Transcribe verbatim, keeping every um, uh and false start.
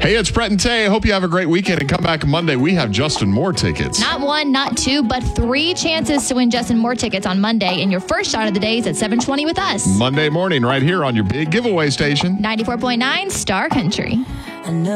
Hey, it's Brett and Tay. I hope you have a great weekend and come back Monday. We have Justin Moore tickets. Not one, not two, but three chances to win Justin Moore tickets on Monday. And your first shot of the day is at seven twenty with us. Monday morning right here on your big giveaway station. ninety-four point nine Star Country.